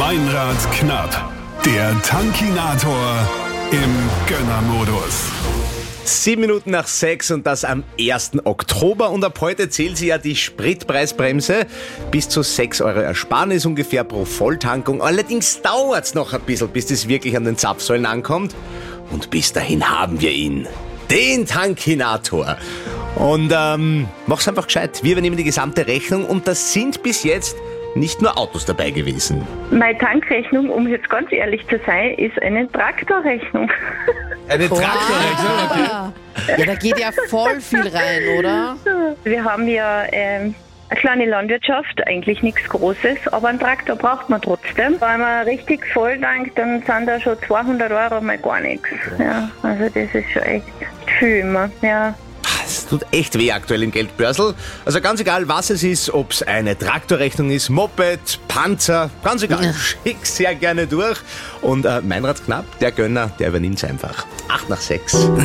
Meinrad knapp. Der Tankinator im Gönnermodus. 7:07 und das am 1. Oktober. Und ab heute zählt sie ja die Spritpreisbremse. Bis zu 6 Euro Ersparnis ungefähr pro Volltankung. Allerdings dauert es noch ein bisschen, bis das wirklich an den Zapfsäulen ankommt. Und bis dahin haben wir ihn. Den Tankinator. Und mach's einfach gescheit. Wir übernehmen die gesamte Rechnung und das sind bis jetzt nicht nur Autos dabei gewesen. Meine Tankrechnung, um jetzt ganz ehrlich zu sein, ist eine Traktorrechnung. Eine Traktorrechnung, okay. Ja, da geht ja voll viel rein, oder? Wir haben ja eine kleine Landwirtschaft, eigentlich nichts Großes, aber einen Traktor braucht man trotzdem. Wenn man richtig voll tankt, dann sind da schon 200 Euro mal gar nichts. Ja, also das ist schon echt viel immer, ja. Es tut echt weh aktuell im Geldbörsel. Also ganz egal, was es ist, ob es eine Traktorrechnung ist, Moped, Panzer, ganz egal, schick sehr gerne durch. Und Meinrad knapp, der Gönner, der übernimmt es einfach. 7:08.